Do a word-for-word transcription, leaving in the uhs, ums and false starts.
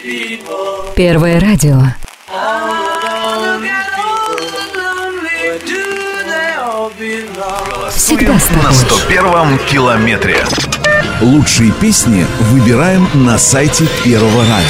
Первое радио. Всегда с тобой. На сто первом километре. Лучшие песни выбираем на сайте Первого радио.